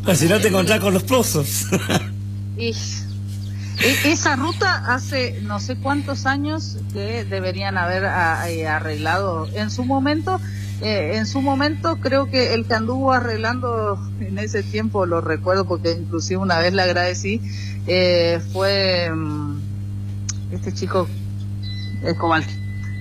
Pues si no te encontrás con los pozos. Y esa ruta hace no sé cuántos años que deberían haber arreglado en su momento. En su momento creo que el que anduvo arreglando en ese tiempo, lo recuerdo porque inclusive una vez le agradecí, fue este chico Kowalski,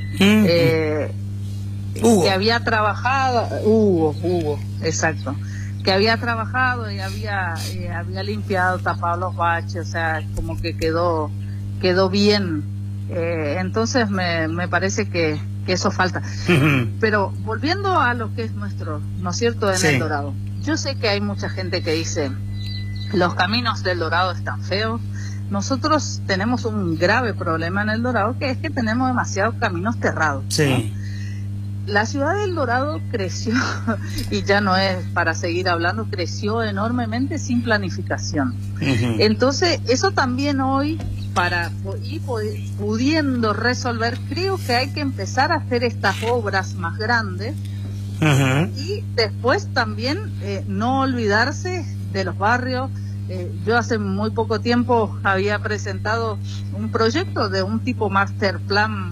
que había trabajado, Hugo, exacto, que había trabajado y había limpiado, tapado los baches, o sea, como que quedó bien. Entonces me parece que eso falta. Pero volviendo a lo que es nuestro, ¿no es cierto?, en El Dorado. Yo sé que hay mucha gente que dice, los caminos del Dorado están feos. Nosotros tenemos un grave problema en El Dorado, que es que tenemos demasiados caminos terrados. Sí. ¿No? La ciudad del Dorado creció, y ya no es para seguir hablando, creció enormemente sin planificación. Entonces, eso también hoy, para ir pudiendo resolver, creo que hay que empezar a hacer estas obras más grandes, y después también no olvidarse de los barrios. Yo hace muy poco tiempo había presentado un proyecto de un tipo master plan,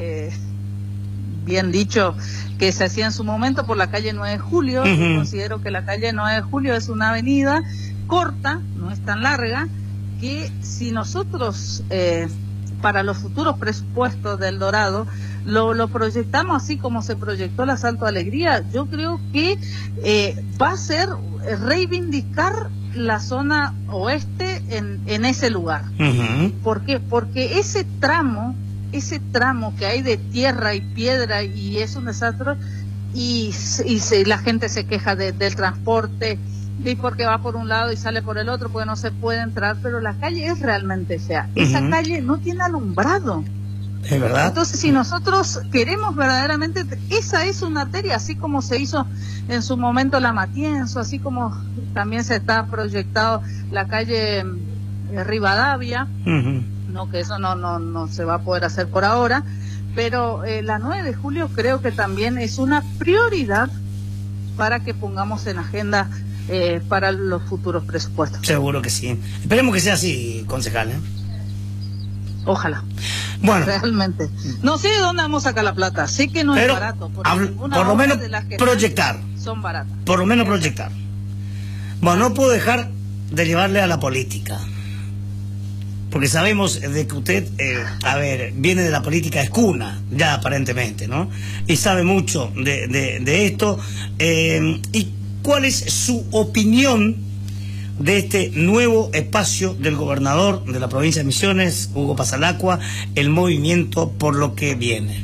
bien dicho, que se hacía en su momento por la calle 9 de Julio. Yo considero que la calle 9 de Julio es una avenida corta, no es tan larga, que si nosotros para los futuros presupuestos del Dorado lo proyectamos así como se proyectó la Salto Alegría, yo creo que va a ser reivindicar la zona oeste en ese lugar. ¿Por qué? Porque ese tramo que hay de tierra y piedra y es un desastre, y la gente se queja del transporte, y porque va por un lado y sale por el otro, porque no se puede entrar, pero la calle es realmente fea. Esa calle no tiene alumbrado. ¿Es verdad? Entonces, si nosotros queremos verdaderamente, esa es una arteria, así como se hizo en su momento la Matienzo, así como también se está proyectado la calle Rivadavia, no, que eso no se va a poder hacer por ahora, pero la 9 de julio creo que también es una prioridad para que pongamos en agenda para los futuros presupuestos. Seguro que sí. Esperemos que sea así, concejal, Ojalá. Bueno, realmente. No sé de dónde vamos a sacar la plata. Sé que no es barato. Por lo menos proyectar. Son baratas. Por lo menos proyectar. Bueno, no puedo dejar de llevarle a la política. Porque sabemos de que usted, viene de la política, es cuna, ya aparentemente, ¿no? Y sabe mucho de esto. ¿Y cuál es su opinión de este nuevo espacio del gobernador de la provincia de Misiones, Hugo Pasalacqua, el movimiento por lo que viene?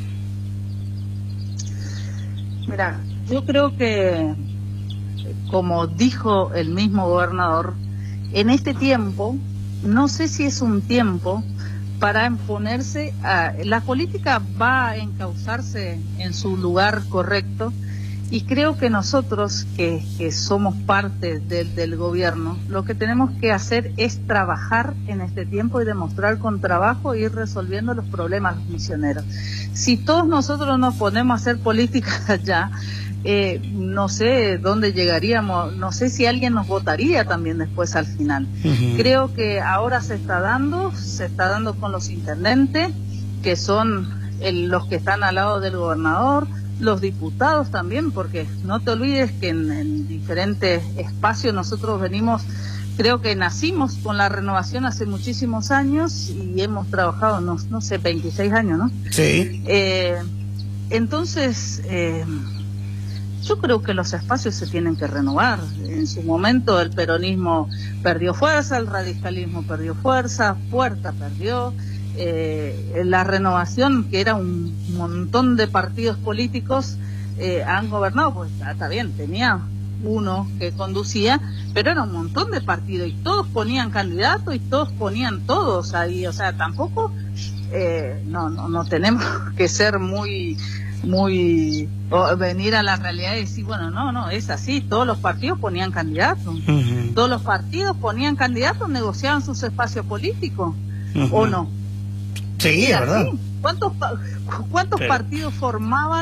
Mira, yo creo que, como dijo el mismo gobernador, en este tiempo, no sé si es un tiempo para imponerse la política va a encauzarse en su lugar correcto. Y creo que nosotros, que somos parte del gobierno, lo que tenemos que hacer es trabajar en este tiempo y demostrar con trabajo e ir resolviendo los problemas los misioneros. Si todos nosotros nos ponemos a hacer política ya, no sé dónde llegaríamos, no sé si alguien nos votaría también después al final. Creo que ahora se está dando con los intendentes, que son los que están al lado del gobernador, los diputados también, porque no te olvides que en diferentes espacios nosotros venimos, creo que nacimos con la renovación hace muchísimos años y hemos trabajado, no sé, 26 años, ¿no? Sí. Entonces, yo creo que los espacios se tienen que renovar. En su momento el peronismo perdió fuerza, el radicalismo perdió fuerza, Puerta perdió. La renovación, que era un montón de partidos políticos, han gobernado, pues está bien, tenía uno que conducía, pero era un montón de partidos y todos ponían candidatos y todos ponían todos ahí, o sea, tampoco no tenemos que ser muy venir a la realidad y decir, bueno, no, es así, todos los partidos ponían candidatos, todos los partidos ponían candidatos, negociaban sus espacios políticos, ¿o no? Sí, es verdad. ¿Cuántos partidos formaban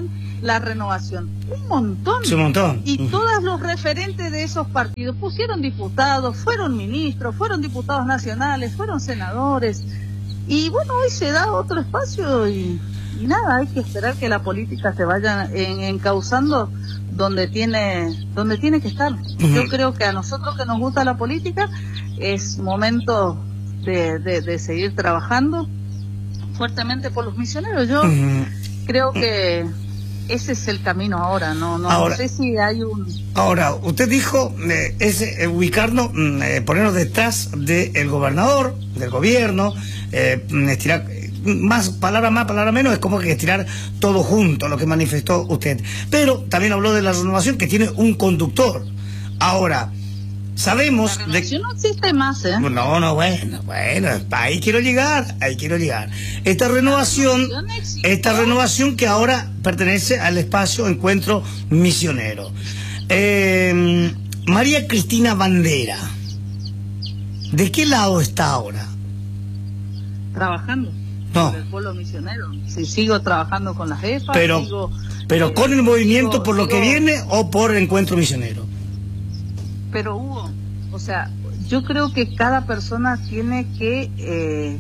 la Renovación? Un montón. Sí, un montón. Y todos los referentes de esos partidos pusieron diputados, fueron ministros, fueron diputados nacionales, fueron senadores. Y bueno, hoy se da otro espacio y nada, hay que esperar que la política se vaya encauzando donde tiene que estar. Yo creo que a nosotros que nos gusta la política es momento de seguir trabajando fuertemente por los misioneros. Yo creo que ese es el camino ahora, no sé si hay un... Ahora, usted dijo, ubicarnos, ponernos detrás del gobernador, del gobierno, estirar, más palabra menos, es como que estirar todo junto, lo que manifestó usted. Pero también habló de la Renovación, que tiene un conductor. Ahora, sabemos... La Renovación no existe más, ¿eh? No, bueno, ahí quiero llegar. Esta renovación que ahora pertenece al espacio Encuentro Misionero. María Cristina Bandera, ¿de qué lado está ahora? Trabajando. No. Por el pueblo misionero. Si sigo trabajando con las jefas, pero con el movimiento por lo que viene o por el Encuentro Misionero. Pero Hugo, o sea, yo creo que cada persona tiene que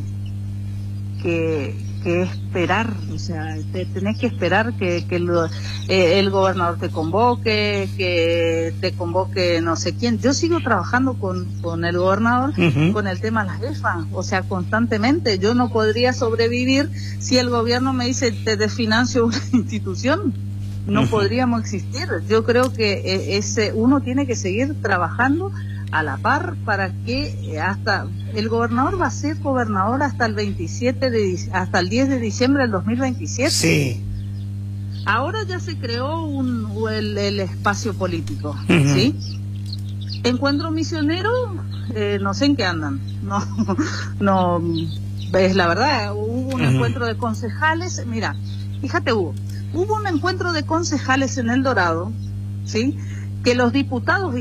esperar, o sea, tenés que esperar que el gobernador te convoque, que te convoque no sé quién. Yo sigo trabajando con el gobernador, con el tema de las jefas, o sea, constantemente. Yo no podría sobrevivir si el gobierno me dice te desfinancio una institución. No podríamos existir. Yo creo que uno tiene que seguir trabajando a la par para que hasta el gobernador va a ser gobernador hasta el 10 de diciembre del 2027. Sí. Ahora ya se creó el espacio político, ¿sí? Encuentro Misionero, no sé en qué andan. No es la verdad. Hubo un encuentro de concejales. Mira, fíjate, hubo un encuentro de concejales en El Dorado, ¿sí? Que los diputados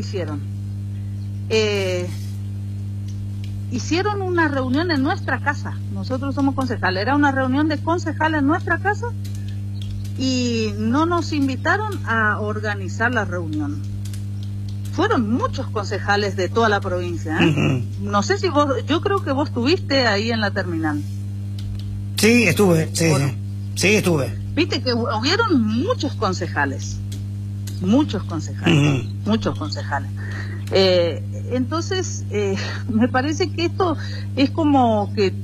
hicieron una reunión en nuestra casa. Nosotros somos concejales. Era una reunión de concejales en nuestra casa y no nos invitaron a organizar la reunión. Fueron muchos concejales de toda la provincia, ¿eh? No sé si yo creo que vos estuviste ahí en la terminal. Sí, estuve, sí, estuve. Viste que hubieron muchos concejales. Entonces, me parece que esto es como que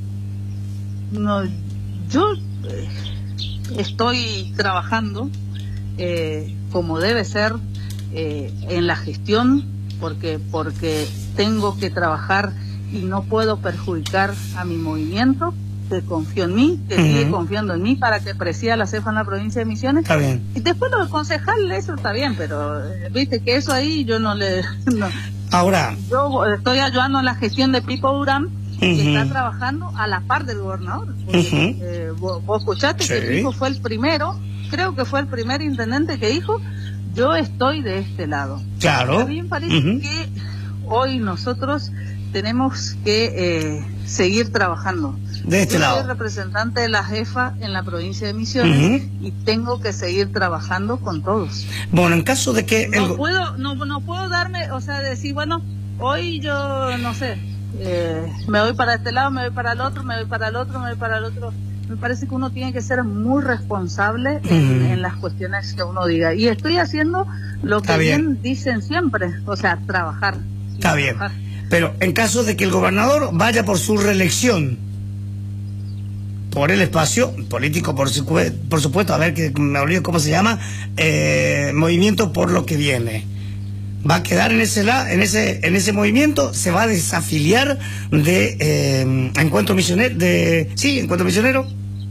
yo estoy trabajando como debe ser en la gestión, porque tengo que trabajar y no puedo perjudicar a mi movimiento, que confío en mí, que sigue confiando en mí para que presida la CEFA en la provincia de Misiones. Está bien. Y después lo del concejal, eso está bien, pero viste que eso ahí yo no le... Ahora... Yo estoy ayudando en la gestión de Pipo Durán, que está trabajando a la par del gobernador. Porque, vos escuchaste que Pipo fue el primero, creo que fue el primer intendente que dijo, yo estoy de este lado. Claro. A mí me parece que hoy nosotros tenemos que seguir trabajando. De este lado. Yo soy representante de la jefa en la provincia de Misiones y tengo que seguir trabajando con todos. Bueno, en caso de que... No puedo darme, o sea, decir, bueno, hoy yo, no sé, me voy para este lado, me voy para el otro, me voy para el otro, me voy para el otro. Me parece que uno tiene que ser muy responsable en las cuestiones que uno diga. Y estoy haciendo lo que bien dicen siempre, o sea, trabajar. Está bien. Pero en caso de que el gobernador vaya por su reelección, por el espacio político, por supuesto, a ver, que me olvido cómo se llama, movimiento por lo que viene, va a quedar en ese movimiento, se va a desafiliar de Encuentro Misionero, Encuentro Misionero.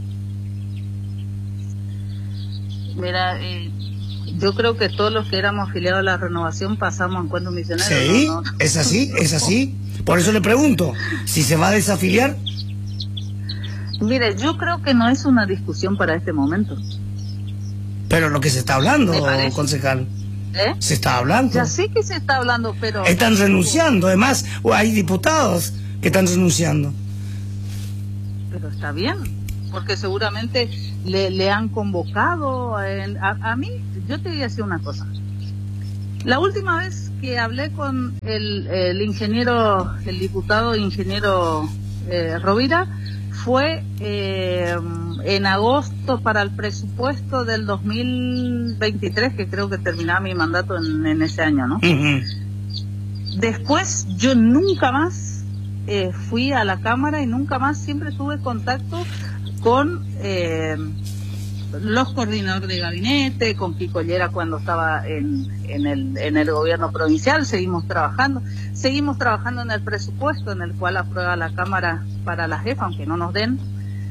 Mira, yo creo que todos los que éramos afiliados a la Renovación pasamos a Encuentro Misionero. Sí, ¿no? Es así. Por eso le pregunto, si se va a desafiliar. Mire, yo creo que no es una discusión para este momento. Pero lo que se está hablando, concejal. Se está hablando. Ya sé que se está hablando, pero... Están renunciando, además, hay diputados que están renunciando. Pero está bien. porque seguramente le han convocado. A mí, yo te voy a decir una cosa. La última vez que hablé con el ingeniero, el diputado ingeniero Rovira, fue en agosto para el presupuesto del 2023, que creo que terminaba mi mandato en ese año, ¿no? Después yo nunca más fui a la Cámara y nunca más, siempre tuve contacto con los coordinadores de gabinete, con Kiko Llera cuando estaba en el gobierno provincial. Seguimos trabajando en el presupuesto en el cual aprueba la Cámara para la jefa, aunque no nos den,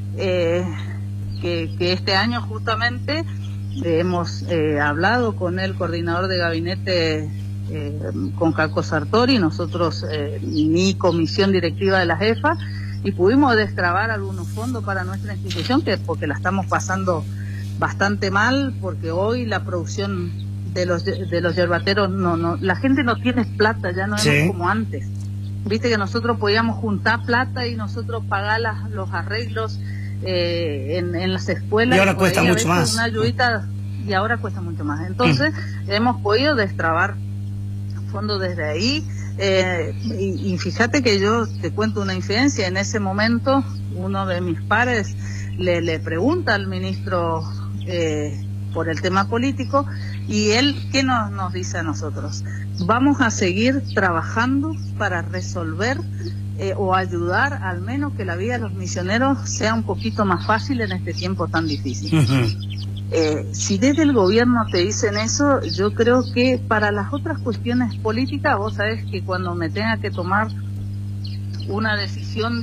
que este año justamente hemos hablado con el coordinador de gabinete, con Caco Sartori, nosotros, mi comisión directiva de la jefa, y pudimos destrabar algunos fondos para nuestra institución, porque la estamos pasando bastante mal, porque hoy la producción de los yerbateros, la gente no tiene plata, ya no es como antes. Viste que nosotros podíamos juntar plata y nosotros pagar los arreglos en las escuelas. Y ahora cuesta mucho más. Una ayudita, y ahora cuesta mucho más. Entonces, hemos podido destrabar fondos desde ahí. Y fíjate que yo te cuento una infidencia. En ese momento, uno de mis pares le pregunta al ministro por el tema político, y él, ¿qué nos dice a nosotros? Vamos a seguir trabajando para resolver o ayudar al menos que la vida de los misioneros sea un poquito más fácil en este tiempo tan difícil. Si desde el gobierno te dicen eso, yo creo que para las otras cuestiones políticas, vos sabés que cuando me tenga que tomar una decisión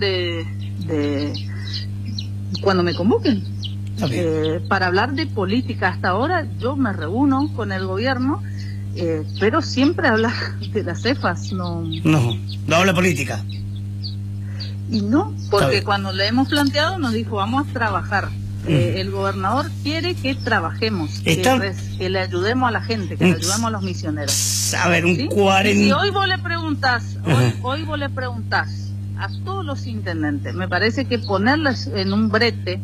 cuando me convoquen, para hablar de política, hasta ahora yo me reúno con el gobierno, pero siempre hablar de las cefas, no habla política. Y no, porque cuando le hemos planteado nos dijo, vamos a trabajar. El gobernador quiere que trabajemos, que le ayudemos a la gente, que le ayudemos a los misioneros. A ver, ¿Sí? Y hoy vos le preguntás, hoy vos le preguntás a todos los intendentes, me parece que ponerles en un brete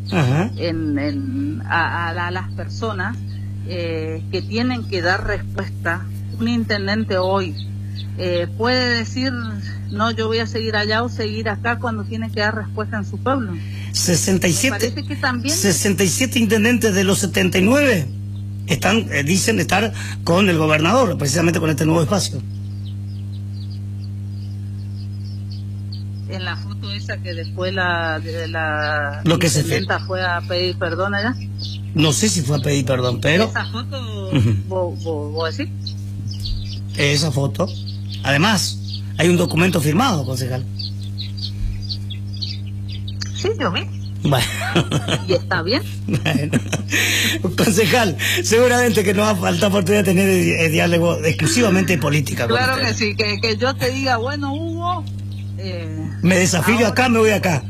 a las personas que tienen que dar respuesta. Un intendente hoy puede decir, no, yo voy a seguir allá o seguir acá, cuando tiene que dar respuesta en su pueblo. 67 que también 67 intendentes de los 79 dicen estar con el gobernador, precisamente con este nuevo espacio. En la foto esa que después lo que se fue a pedir perdón allá. No sé si fue a pedir perdón, pero esa foto, ¿vos decís? Esa foto, además hay un documento firmado, concejal. Sí, yo vi. Bueno. ¿Y está bien? Bueno. Concejal, seguramente que no va a faltar oportunidad de tener diálogo exclusivamente política. Claro que sí, que yo te diga, bueno, Hugo... me desafío acá, me voy acá.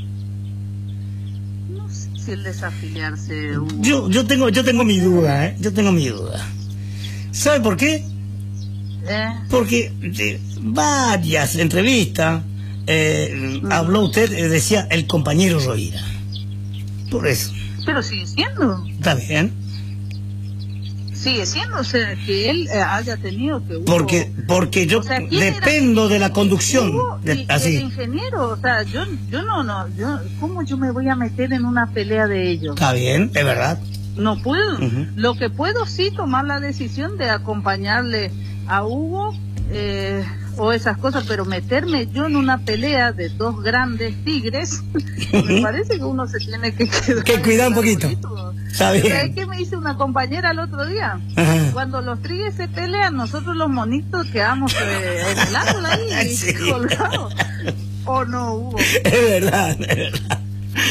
No sé si el desafiliarse, Hugo. Yo tengo mi duda, yo tengo mi duda. ¿Sabe por qué? Porque varias entrevistas habló usted, decía el compañero Rovira. Por eso. Pero sigue siendo. Está bien. Sigue siendo, o sea, que él haya tenido que... Porque yo dependo de la conducción. Así. El ingeniero, o sea, yo ¿cómo yo me voy a meter en una pelea de ellos? Está bien, es verdad. No puedo. Lo que puedo sí tomar la decisión de acompañarle a Hugo o esas cosas, pero meterme yo en una pelea de dos grandes tigres, me parece que uno se tiene que cuidar un poquito. Está bien. ¿Sabes qué me dice una compañera el otro día? Cuando los tigres se pelean, nosotros los monitos quedamos helándola ahí, colgados. ¿O no, Hugo? Es verdad, es verdad.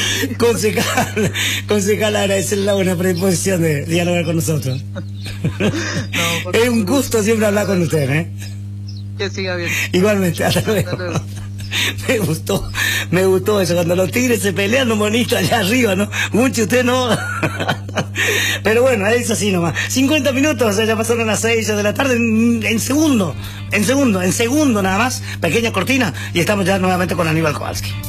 Concejal, agradecerle la buena predisposición de dialogar con nosotros. Es un gusto siempre hablar con usted, Que siga bien. Igualmente, hasta luego. Me gustó eso, cuando los tigres se pelean, los monitos allá arriba, ¿no? Mucho usted no. Pero bueno, es así nomás. 50 minutos, ya pasaron las 6 de la tarde, en segundo nada más, pequeña cortina, y estamos ya nuevamente con Aníbal Kowalski.